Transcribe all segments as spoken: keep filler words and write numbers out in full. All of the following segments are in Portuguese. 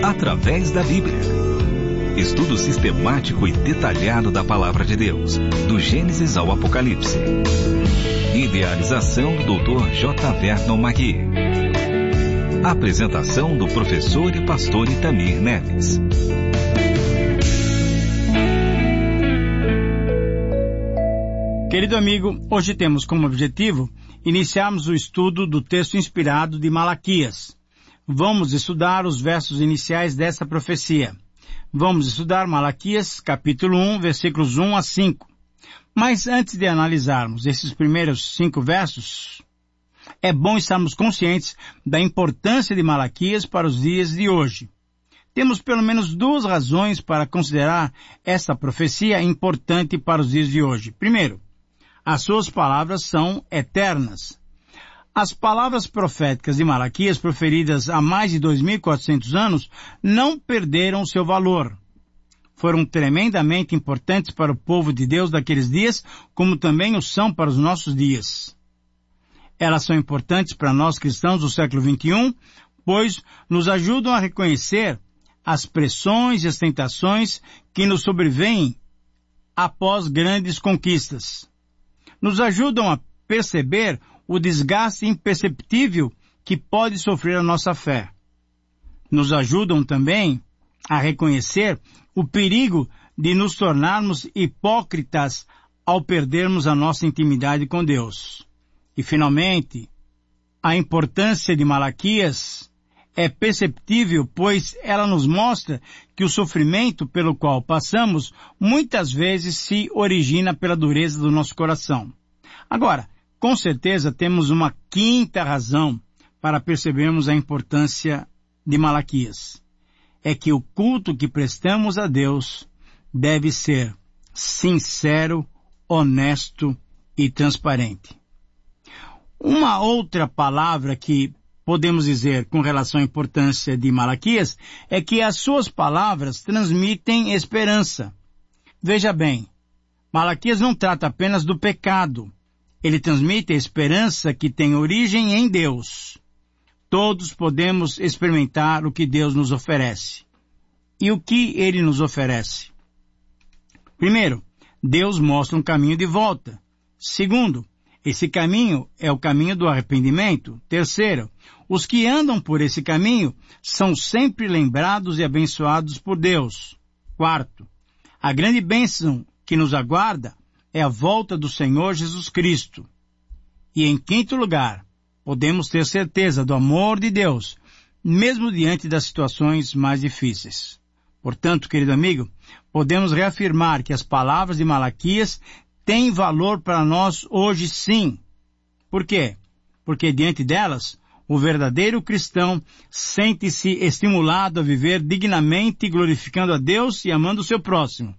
através da Bíblia. Estudo sistemático e detalhado da Palavra de Deus, do Gênesis ao Apocalipse. Idealização do doutor J. Vernon Magui. Apresentação do professor e pastor Itamir Neves. Querido amigo, hoje temos como objetivo iniciarmos o estudo do texto inspirado de Malaquias. Vamos estudar os versos iniciais dessa profecia. Vamos estudar Malaquias, capítulo um, versículos um a cinco. Mas antes de analisarmos esses primeiros cinco versos, é bom estarmos conscientes da importância de Malaquias para os dias de hoje. Temos pelo menos duas razões para considerar essa profecia importante para os dias de hoje. Primeiro, as suas palavras são eternas. As palavras proféticas de Malaquias, proferidas há mais de dois mil e quatrocentos anos, não perderam seu valor. Foram tremendamente importantes para o povo de Deus daqueles dias, como também o são para os nossos dias. Elas são importantes para nós cristãos do século vinte e um, pois nos ajudam a reconhecer as pressões e as tentações que nos sobrevêm após grandes conquistas. Nos ajudam a perceber o desgaste imperceptível que pode sofrer a nossa fé. Nos ajudam também a reconhecer o perigo de nos tornarmos hipócritas ao perdermos a nossa intimidade com Deus. E, finalmente, a importância de Malaquias é perceptível, pois ela nos mostra que o sofrimento pelo qual passamos muitas vezes se origina pela dureza do nosso coração. Agora, com certeza temos uma quinta razão para percebermos a importância de Malaquias. É que o culto que prestamos a Deus deve ser sincero, honesto e transparente. Uma outra palavra que podemos dizer com relação à importância de Malaquias é que as suas palavras transmitem esperança. Veja bem, Malaquias não trata apenas do pecado. Ele transmite a esperança que tem origem em Deus. Todos podemos experimentar o que Deus nos oferece. E o que Ele nos oferece? Primeiro, Deus mostra um caminho de volta. Segundo, esse caminho é o caminho do arrependimento. Terceiro, os que andam por esse caminho são sempre lembrados e abençoados por Deus. Quarto, a grande bênção que nos aguarda é a volta do Senhor Jesus Cristo. E em quinto lugar, podemos ter certeza do amor de Deus, mesmo diante das situações mais difíceis. Portanto, querido amigo, podemos reafirmar que as palavras de Malaquias têm valor para nós hoje sim. Por quê? Porque diante delas, o verdadeiro cristão sente-se estimulado a viver dignamente, glorificando a Deus e amando o seu próximo.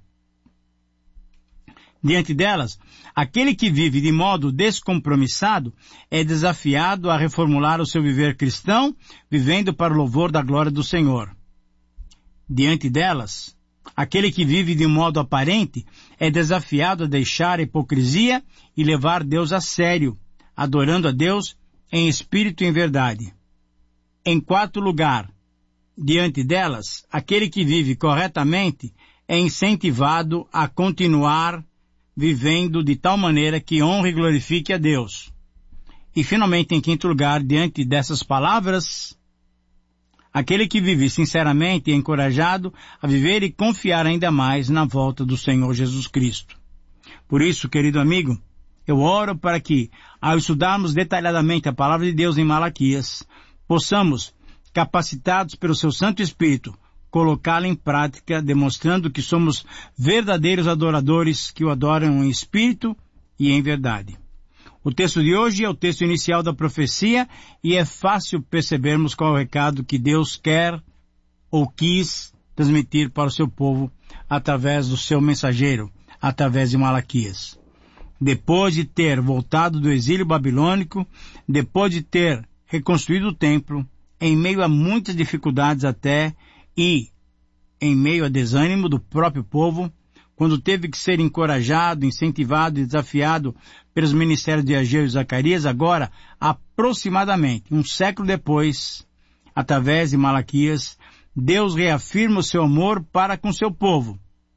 Diante delas, aquele que vive de modo descompromissado é desafiado a reformular o seu viver cristão, vivendo para o louvor da glória do Senhor. Diante delas, aquele que vive de um modo aparente é desafiado a deixar a hipocrisia e levar Deus a sério, adorando a Deus em espírito e em verdade. Em quarto lugar, diante delas, aquele que vive corretamente é incentivado a continuar vivendo de tal maneira que honre e glorifique a Deus. E finalmente, em quinto lugar, diante dessas palavras, aquele que vive sinceramente é encorajado a viver e confiar ainda mais na volta do Senhor Jesus Cristo. Por isso, querido amigo, eu oro para que, ao estudarmos detalhadamente a palavra de Deus em Malaquias, possamos, capacitados pelo seu Santo Espírito, colocá-la em prática, demonstrando que somos verdadeiros adoradores que o adoram em espírito e em verdade. O texto de hoje é o texto inicial da profecia e é fácil percebermos qual é o recado que Deus quer ou quis transmitir para o seu povo através do seu mensageiro, através de Malaquias. Depois de ter voltado do exílio babilônico, depois de ter reconstruído o templo, em meio a muitas dificuldades até, e em meio a desânimo do próprio povo, quando teve que ser encorajado, incentivado e desafiado pelos ministérios de Ageu e Zacarias, agora, aproximadamente um século depois, através de Malaquias, Deus reafirma o seu amor para com seu povo,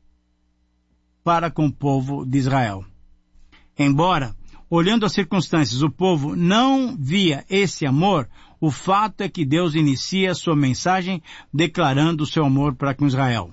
para com o povo de Israel. Embora, olhando as circunstâncias, o povo não via esse amor, o fato é que Deus inicia sua mensagem declarando o seu amor para com Israel.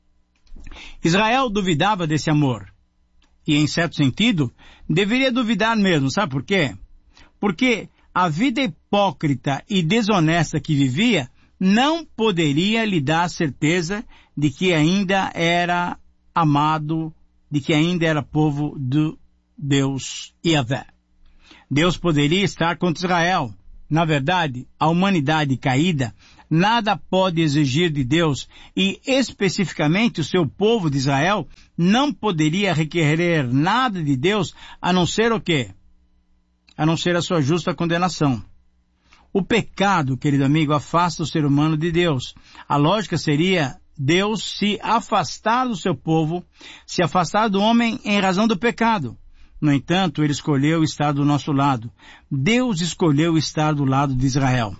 Israel duvidava desse amor. E, em certo sentido, deveria duvidar mesmo. Sabe por quê? Porque a vida hipócrita e desonesta que vivia não poderia lhe dar a certeza de que ainda era amado, de que ainda era povo do Deus Yahvé. Deus poderia estar contra Israel. Na verdade, a humanidade caída nada pode exigir de Deus e, especificamente, o seu povo de Israel não poderia requerer nada de Deus a não ser o quê? A não ser a sua justa condenação. O pecado, querido amigo, afasta o ser humano de Deus. A lógica seria Deus se afastar do seu povo, se afastar do homem em razão do pecado. No entanto, ele escolheu estar do nosso lado. Deus escolheu estar do lado de Israel.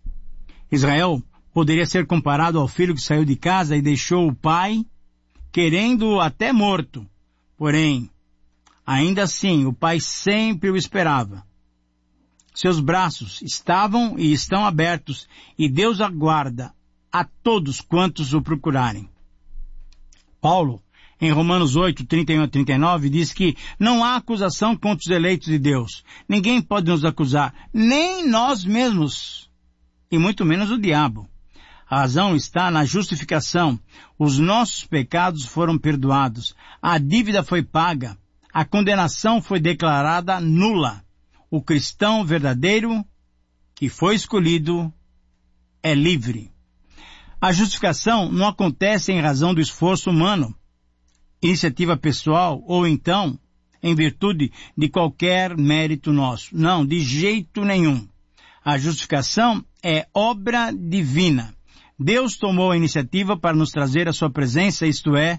Israel poderia ser comparado ao filho que saiu de casa e deixou o pai, querendo-o até morto. Porém, ainda assim, o pai sempre o esperava. Seus braços estavam e estão abertos, e Deus aguarda a todos quantos o procurarem. Paulo, em Romanos oito, trinta e um a trinta e nove, diz que não há acusação contra os eleitos de Deus. Ninguém pode nos acusar, nem nós mesmos, e muito menos o diabo. A razão está na justificação. Os nossos pecados foram perdoados. A dívida foi paga. A condenação foi declarada nula. O cristão verdadeiro, que foi escolhido, é livre. A justificação não acontece em razão do esforço humano, iniciativa pessoal, ou então em virtude de qualquer mérito nosso. Não, de jeito nenhum. A justificação é obra divina. Deus tomou a iniciativa para nos trazer a sua presença, isto é,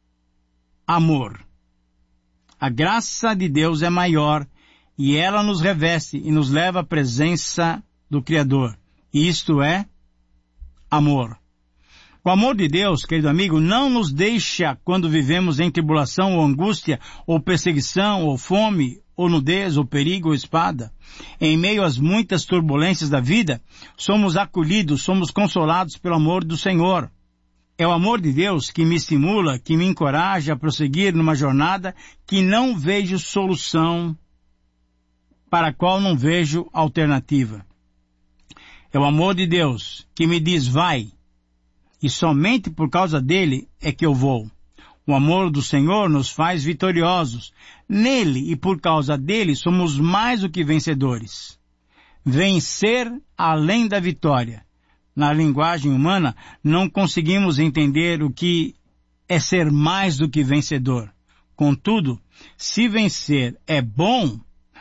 amor. A graça de Deus é maior e ela nos reveste e nos leva à presença do Criador. Isto é, amor. O amor de Deus, querido amigo, não nos deixa quando vivemos em tribulação ou angústia, ou perseguição, ou fome, ou nudez, ou perigo, ou espada. Em meio às muitas turbulências da vida, somos acolhidos, somos consolados pelo amor do Senhor. É o amor de Deus que me estimula, que me encoraja a prosseguir numa jornada que não vejo solução, para a qual não vejo alternativa. É o amor de Deus que me diz, vai, e somente por causa dele é que eu vou. O amor do Senhor nos faz vitoriosos. Nele e por causa dele somos mais do que vencedores. Vencer além da vitória. Na linguagem humana, não conseguimos entender o que é ser mais do que vencedor. Contudo, se vencer é bom,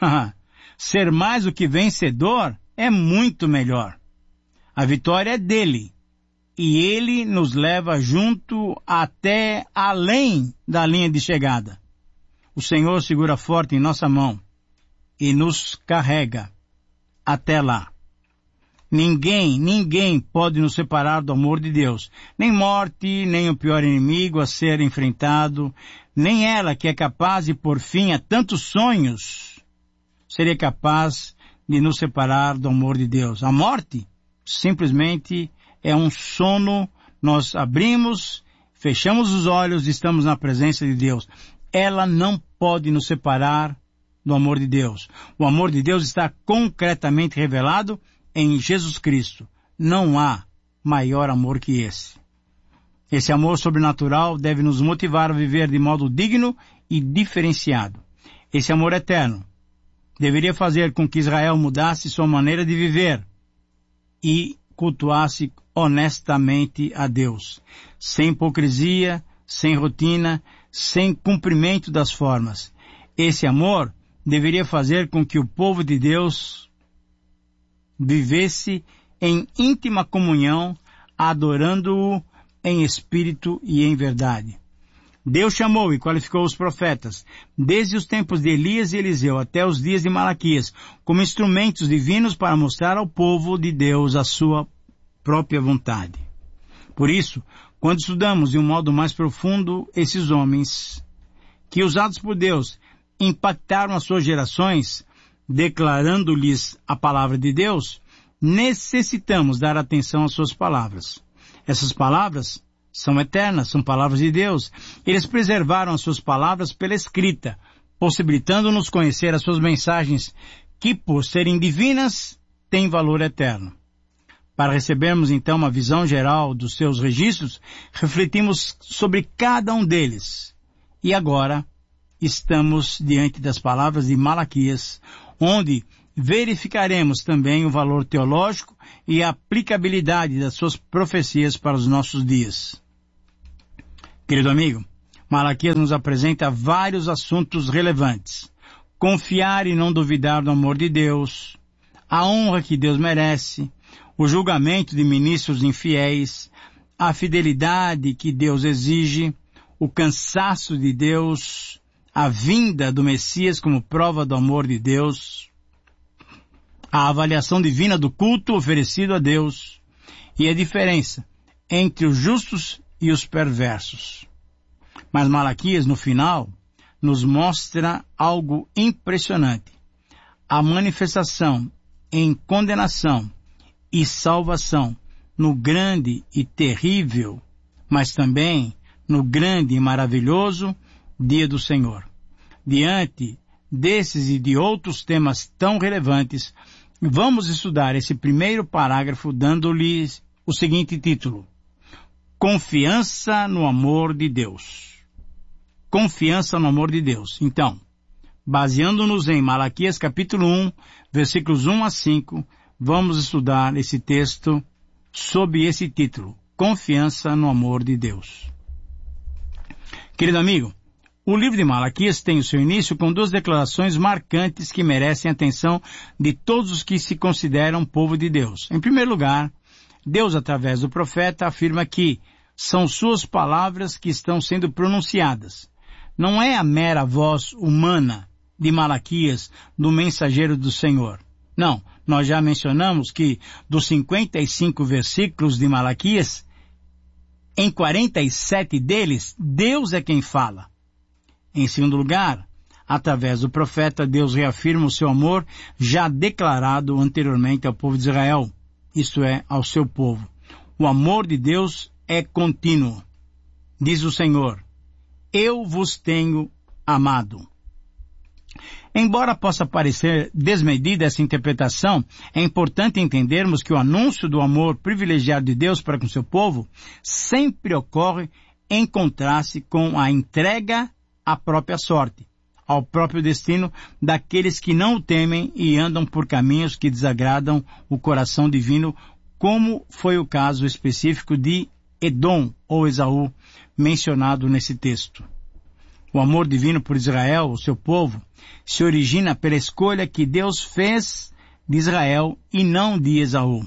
ser mais do que vencedor é muito melhor. A vitória é dele. E ele nos leva junto até além da linha de chegada. O Senhor segura forte em nossa mão e nos carrega até lá. Ninguém, ninguém pode nos separar do amor de Deus. Nem morte, nem o pior inimigo a ser enfrentado, nem ela que é capaz de pôr fim a tantos sonhos, seria capaz de nos separar do amor de Deus. A morte, simplesmente, é um sono, nós abrimos, fechamos os olhos e estamos na presença de Deus. Ela não pode nos separar do amor de Deus. O amor de Deus está concretamente revelado em Jesus Cristo. Não há maior amor que esse. Esse amor sobrenatural deve nos motivar a viver de modo digno e diferenciado. Esse amor eterno deveria fazer com que Israel mudasse sua maneira de viver e cultuasse honestamente a Deus, sem hipocrisia, sem rotina, sem cumprimento das formas. Esse amor deveria fazer com que o povo de Deus vivesse em íntima comunhão, adorando-o em espírito e em verdade. Deus chamou e qualificou os profetas, desde os tempos de Elias e Eliseu até os dias de Malaquias, como instrumentos divinos para mostrar ao povo de Deus a sua própria vontade. Por isso, quando estudamos de um modo mais profundo esses homens, que usados por Deus, impactaram as suas gerações, declarando-lhes a palavra de Deus, necessitamos dar atenção às suas palavras. Essas palavras são eternas, são palavras de Deus. Eles preservaram as suas palavras pela escrita, possibilitando-nos conhecer as suas mensagens, que, por serem divinas, têm valor eterno. Para recebermos, então, uma visão geral dos seus registros, refletimos sobre cada um deles. E agora, estamos diante das palavras de Malaquias, onde verificaremos também o valor teológico e a aplicabilidade das suas profecias para os nossos dias. Querido amigo, Malaquias nos apresenta vários assuntos relevantes. Confiar e não duvidar do amor de Deus, a honra que Deus merece, o julgamento de ministros infiéis, a fidelidade que Deus exige, o cansaço de Deus, a vinda do Messias como prova do amor de Deus, a avaliação divina do culto oferecido a Deus e a diferença entre os justos e os perversos. Mas Malaquias, no final, nos mostra algo impressionante. A manifestação em condenação e salvação no grande e terrível, mas também no grande e maravilhoso dia do Senhor. Diante desses e de outros temas tão relevantes, vamos estudar esse primeiro parágrafo dando-lhe o seguinte título: Confiança no amor de Deus. Confiança no amor de Deus. Então, baseando-nos em Malaquias capítulo um, versículos um a cinco, vamos estudar esse texto sob esse título: Confiança no amor de Deus. Querido amigo, o livro de Malaquias tem o seu início com duas declarações marcantes que merecem a atenção de todos os que se consideram povo de Deus. Em primeiro lugar, Deus, através do profeta, afirma que são suas palavras que estão sendo pronunciadas. Não é a mera voz humana de Malaquias, do mensageiro do Senhor. Não, nós já mencionamos que dos cinquenta e cinco versículos de Malaquias, em quarenta e sete deles, Deus é quem fala. Em segundo lugar, através do profeta, Deus reafirma o seu amor já declarado anteriormente ao povo de Israel, isto é, ao seu povo. O amor de Deus é contínuo. Diz o Senhor: eu vos tenho amado. Embora possa parecer desmedida essa interpretação, é importante entendermos que o anúncio do amor privilegiado de Deus para com seu povo sempre ocorre em contraste com a entrega à própria sorte, ao próprio destino daqueles que não o temem e andam por caminhos que desagradam o coração divino, como foi o caso específico de Edom ou Esaú, mencionado nesse texto. O amor divino por Israel, o seu povo, se origina pela escolha que Deus fez de Israel e não de Esaú.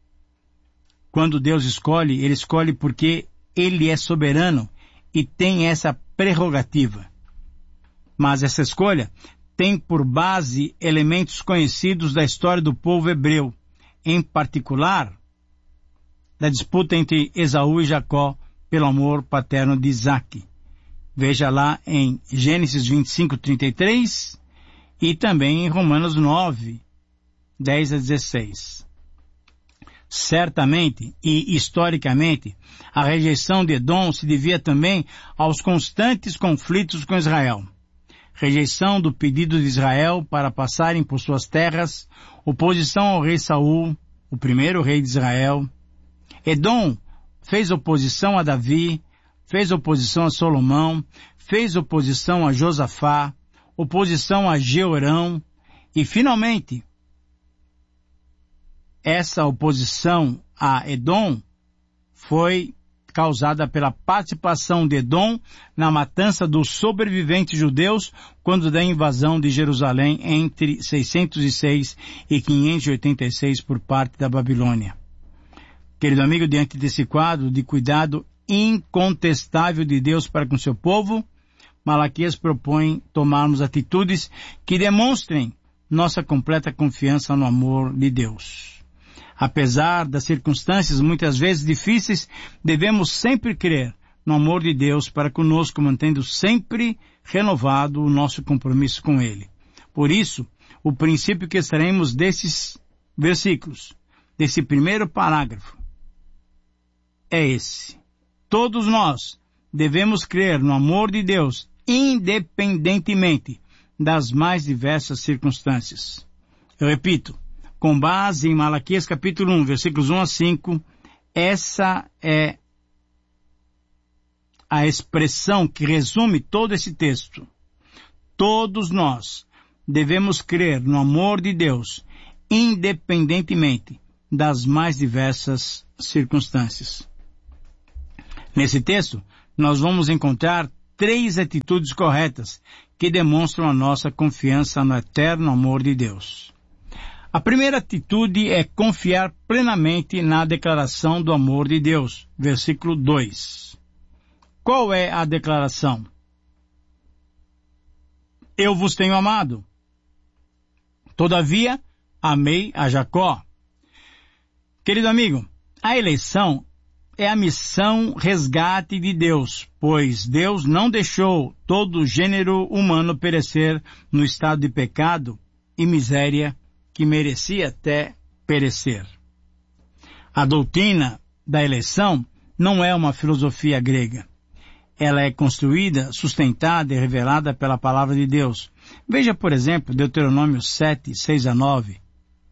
Quando Deus escolhe, Ele escolhe porque Ele é soberano e tem essa prerrogativa. Mas essa escolha tem por base elementos conhecidos da história do povo hebreu, em particular da disputa entre Esaú e Jacó pelo amor paterno de Isaque. Veja lá em Gênesis vinte e cinco, trinta e três e também em Romanos nove, dez a dezesseis. Certamente e historicamente, a rejeição de Edom se devia também aos constantes conflitos com Israel. Rejeição do pedido de Israel para passarem por suas terras, oposição ao rei Saul, o primeiro rei de Israel. Edom fez oposição a Davi, fez oposição a Salomão, fez oposição a Josafá, oposição a Jeorão, e finalmente, essa oposição a Edom foi causada pela participação de Edom na matança dos sobreviventes judeus quando da invasão de Jerusalém entre seiscentos e seis e quinhentos e oitenta e seis por parte da Babilônia. Querido amigo, diante desse quadro de cuidado incontestável de Deus para com seu povo, Malaquias propõe tomarmos atitudes que demonstrem nossa completa confiança no amor de Deus. Apesar das circunstâncias muitas vezes difíceis, devemos sempre crer no amor de Deus para conosco, mantendo sempre renovado o nosso compromisso com Ele. Por isso, o princípio que extraímos desses versículos, desse primeiro parágrafo, é esse. Todos nós devemos crer no amor de Deus, independentemente das mais diversas circunstâncias. Eu repito, com base em Malaquias capítulo um, versículos um a cinco, essa é a expressão que resume todo esse texto. Todos nós devemos crer no amor de Deus, independentemente das mais diversas circunstâncias. Nesse texto, nós vamos encontrar três atitudes corretas que demonstram a nossa confiança no eterno amor de Deus. A primeira atitude é confiar plenamente na declaração do amor de Deus. Versículo dois. Qual é a declaração? Eu vos tenho amado. Todavia, amei a Jacó. Querido amigo, a eleição é a missão resgate de Deus, pois Deus não deixou todo o gênero humano perecer no estado de pecado e miséria que merecia até perecer. A doutrina da eleição não é uma filosofia grega. Ela é construída, sustentada e revelada pela palavra de Deus. Veja, por exemplo, Deuteronômio sete, seis a nove,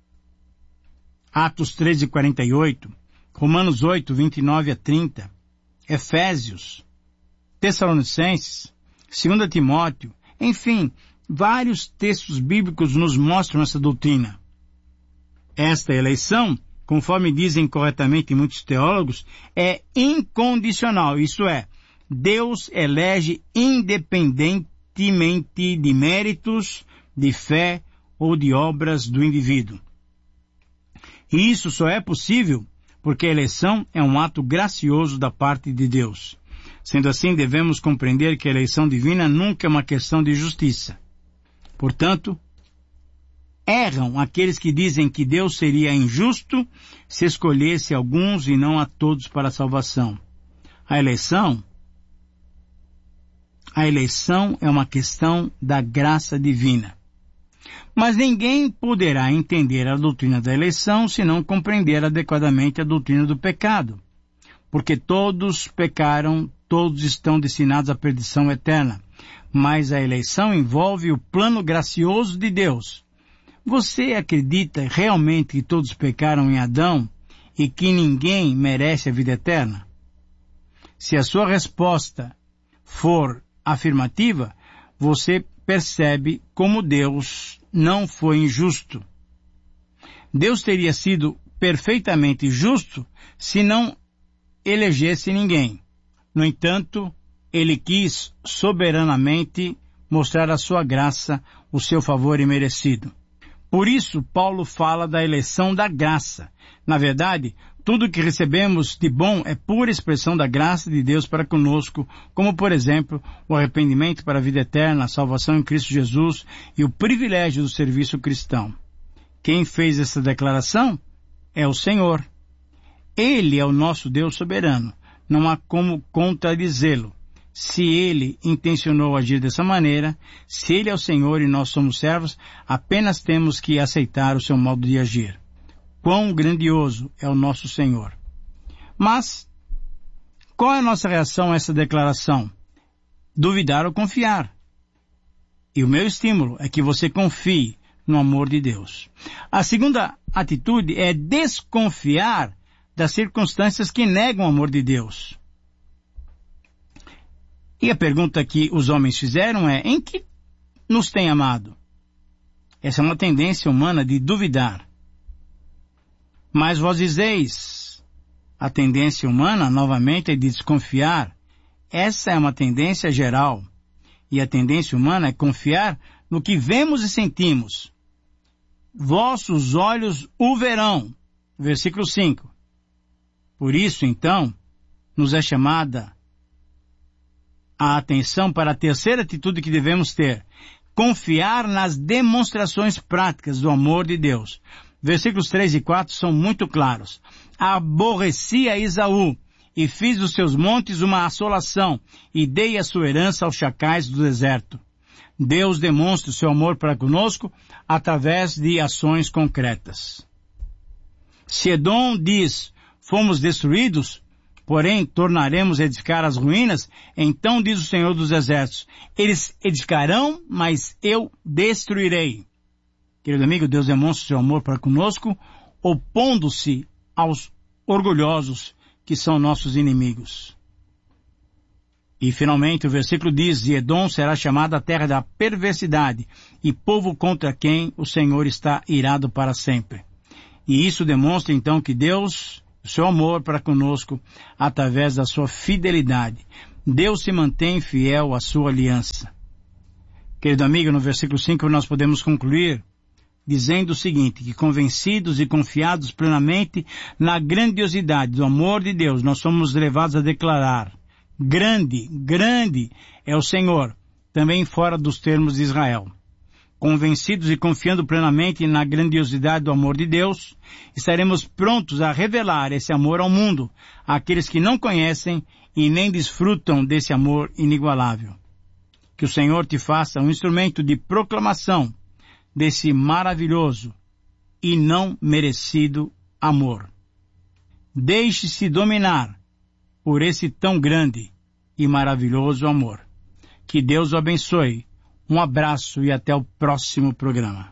Atos treze, quarenta e oito, Romanos oito, vinte e nove a trinta, Efésios, Tessalonicenses, dois Timóteo, enfim, vários textos bíblicos nos mostram essa doutrina. Esta eleição, conforme dizem corretamente muitos teólogos, é incondicional, isto é, Deus elege independentemente de méritos, de fé ou de obras do indivíduo. E isso só é possível porque a eleição é um ato gracioso da parte de Deus. Sendo assim, devemos compreender que a eleição divina nunca é uma questão de justiça. Portanto, erram aqueles que dizem que Deus seria injusto se escolhesse alguns e não a todos para a salvação. A eleição, a eleição é uma questão da graça divina. Mas ninguém poderá entender a doutrina da eleição se não compreender adequadamente a doutrina do pecado. Porque todos pecaram, todos estão destinados à perdição eterna. Mas a eleição envolve o plano gracioso de Deus. Você acredita realmente que todos pecaram em Adão e que ninguém merece a vida eterna? Se a sua resposta for afirmativa, você percebe como Deus não foi injusto. Deus teria sido perfeitamente justo se não elegesse ninguém. No entanto, Ele quis soberanamente mostrar a sua graça, o seu favor imerecido. Por isso, Paulo fala da eleição da graça. Na verdade, tudo que recebemos de bom é pura expressão da graça de Deus para conosco, como, por exemplo, o arrependimento para a vida eterna, a salvação em Cristo Jesus e o privilégio do serviço cristão. Quem fez essa declaração é o Senhor. Ele é o nosso Deus soberano. Não há como contradizê-lo. Se Ele intencionou agir dessa maneira, se Ele é o Senhor e nós somos servos, apenas temos que aceitar o seu modo de agir. Quão grandioso é o nosso Senhor. Mas, qual é a nossa reação a essa declaração? Duvidar ou confiar. E o meu estímulo é que você confie no amor de Deus. A segunda atitude é desconfiar das circunstâncias que negam o amor de Deus. E a pergunta que os homens fizeram é, em que nos tem amado? Essa é uma tendência humana de duvidar. Mas vós dizeis, a tendência humana, novamente, é de desconfiar. Essa é uma tendência geral. E a tendência humana é confiar no que vemos e sentimos. Vossos olhos o verão. Versículo cinco. Por isso, então, nos é chamada a atenção para a terceira atitude que devemos ter. Confiar nas demonstrações práticas do amor de Deus. Versículos três e quatro são muito claros. Aborreci a Esaú, e fiz dos seus montes uma assolação, e dei a sua herança aos chacais do deserto. Deus demonstra o seu amor para conosco através de ações concretas. Se Edom diz, fomos destruídos, porém tornaremos a edificar as ruínas, então diz o Senhor dos Exércitos, eles edificarão, mas eu destruirei. Querido amigo, Deus demonstra o seu amor para conosco, opondo-se aos orgulhosos que são nossos inimigos. E finalmente o versículo diz, e Edom será chamada a terra da perversidade, e povo contra quem o Senhor está irado para sempre. E isso demonstra então que Deus, o seu amor para conosco, através da sua fidelidade. Deus se mantém fiel à sua aliança. Querido amigo, no versículo cinco nós podemos concluir dizendo o seguinte, que convencidos e confiados plenamente na grandiosidade do amor de Deus, nós somos levados a declarar, grande, grande é o Senhor, também fora dos termos de Israel. Convencidos e confiando plenamente na grandiosidade do amor de Deus, estaremos prontos a revelar esse amor ao mundo, àqueles que não conhecem e nem desfrutam desse amor inigualável. Que o Senhor te faça um instrumento de proclamação desse maravilhoso e não merecido amor. Deixe-se dominar por esse tão grande e maravilhoso amor. Que Deus o abençoe. Um abraço e até o próximo programa.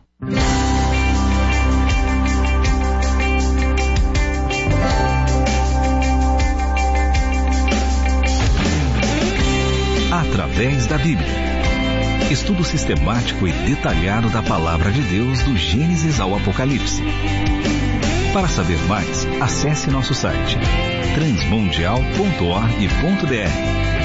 Através da Bíblia. Estudo sistemático e detalhado da Palavra de Deus do Gênesis ao Apocalipse. Para saber mais, acesse nosso site transmundial ponto org ponto br.